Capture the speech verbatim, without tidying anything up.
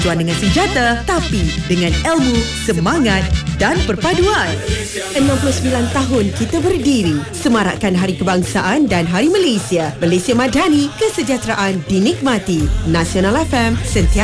Juan dengan senjata, tapi dengan ilmu, semangat dan perpaduan. enam puluh sembilan tahun kita berdiri, semarakkan Hari Kebangsaan dan Hari Malaysia. Malaysia Madani, kesejahteraan dinikmati. Nasional F M, sentiasa